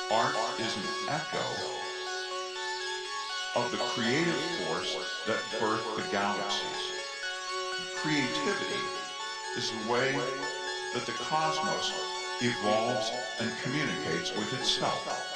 Art is an echo of the creative force that birthed the galaxies. Creativity is the way that the cosmos evolves and communicates with itself.